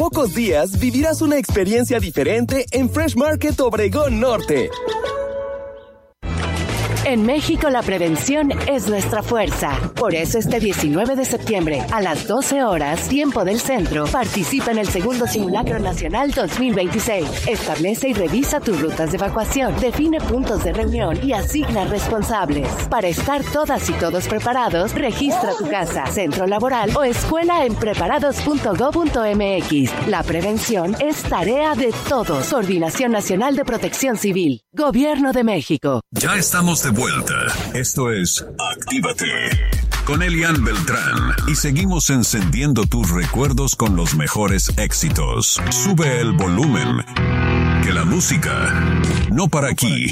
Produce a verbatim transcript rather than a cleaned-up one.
pocos días vivirás una experiencia diferente en Fresh Market Obregón Norte. En México la prevención es nuestra fuerza. Por eso este diecinueve de septiembre a las doce horas, tiempo del centro, participa en el segundo Simulacro Nacional dos mil veintiséis. Establece y revisa tus rutas de evacuación, define puntos de reunión y asigna responsables. Para estar todas y todos preparados, registra tu casa, centro laboral o escuela en preparados punto gob punto eme equis. La prevención es tarea de todos. Coordinación Nacional de Protección Civil. Gobierno de México. Ya estamos de vuelta. Esto es Actívate con Elian Beltrán y seguimos encendiendo tus recuerdos con los mejores éxitos. Sube el volumen, que la música no para aquí.